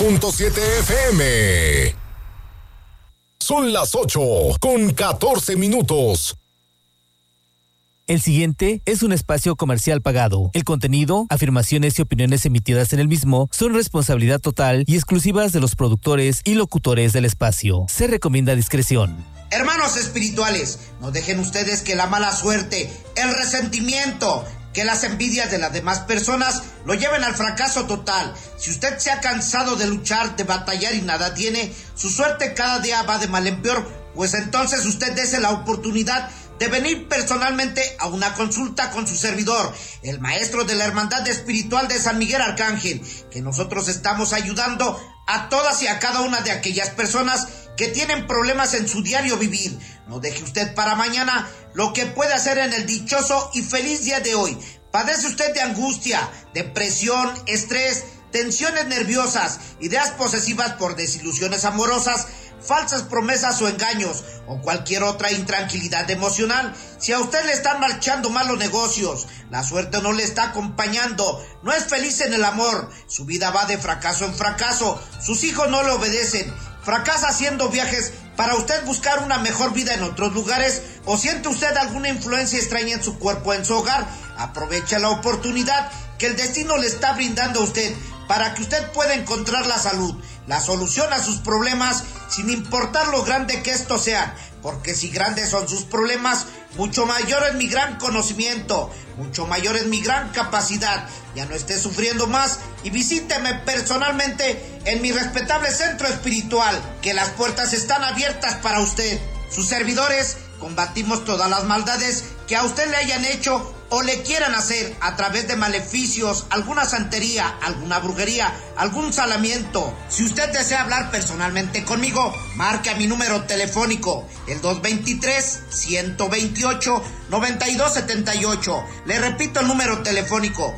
91.7 FM. Son las 8:14. El siguiente es un espacio comercial pagado. El contenido, afirmaciones y opiniones emitidas en el mismo son responsabilidad total y exclusivas de los productores y locutores del espacio. Se recomienda discreción. Hermanos espirituales, no dejen ustedes que la mala suerte, el resentimiento, que las envidias de las demás personas lo lleven al fracaso total. Si usted se ha cansado de luchar, de batallar y nada tiene, su suerte cada día va de mal en peor, pues entonces usted dése la oportunidad de venir personalmente a una consulta con su servidor, el maestro de la Hermandad Espiritual de San Miguel Arcángel, que nosotros estamos ayudando a todas y a cada una de aquellas personas que tienen problemas en su diario vivir. No deje usted para mañana lo que puede hacer en el dichoso y feliz día de hoy. ¿Padece usted de angustia, depresión, estrés, tensiones nerviosas, ideas posesivas por desilusiones amorosas, falsas promesas o engaños, o cualquier otra intranquilidad emocional? Si a usted le están marchando mal los negocios, la suerte no le está acompañando, no es feliz en el amor, su vida va de fracaso en fracaso, sus hijos no le obedecen, fracasa haciendo viajes para usted buscar una mejor vida en otros lugares, o siente usted alguna influencia extraña en su cuerpo, en su hogar, aproveche la oportunidad que el destino le está brindando a usted para que usted pueda encontrar la salud, la solución a sus problemas, sin importar lo grande que estos sean, porque si grandes son sus problemas, mucho mayor es mi gran conocimiento, mucho mayor es mi gran capacidad. Ya no esté sufriendo más y visíteme personalmente en mi respetable centro espiritual, que las puertas están abiertas para usted. Sus servidores combatimos todas las maldades que a usted le hayan hecho o le quieran hacer a través de maleficios, alguna santería, alguna brujería, algún salamiento. Si usted desea hablar personalmente conmigo, marque a mi número telefónico, el 223-128-9278. Le repito el número telefónico,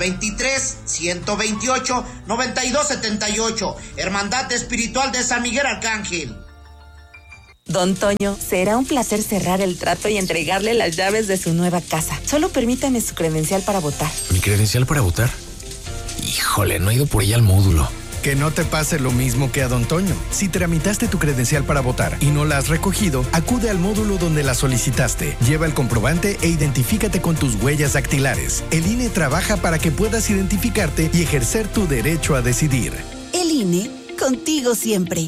223-128-9278. Hermandad Espiritual de San Miguel Arcángel. Don Toño, será un placer cerrar el trato y entregarle las llaves de su nueva casa. Solo permítame su credencial para votar. ¿Mi credencial para votar? Híjole, no he ido por ella al módulo. Que no te pase lo mismo que a Don Toño. Si tramitaste tu credencial para votar y no la has recogido, acude al módulo donde la solicitaste. Lleva el comprobante e identifícate con tus huellas dactilares. El INE trabaja para que puedas identificarte y ejercer tu derecho a decidir. El INE, contigo siempre.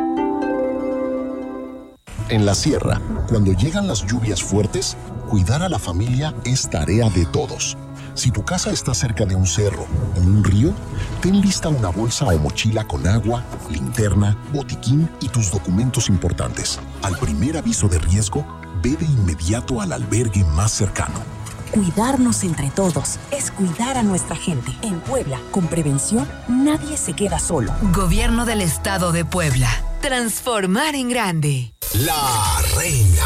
En la sierra, cuando llegan las lluvias fuertes, cuidar a la familia es tarea de todos. Si tu casa está cerca de un cerro o un río, ten lista una bolsa o mochila con agua, linterna, botiquín y tus documentos importantes. Al primer aviso de riesgo, ve de inmediato al albergue más cercano. Cuidarnos entre todos es cuidar a nuestra gente. En Puebla, con prevención, nadie se queda solo. Gobierno del Estado de Puebla. Transformar en grande. La Reina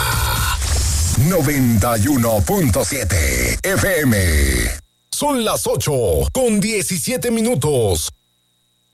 91.7 FM. Son las 8:17.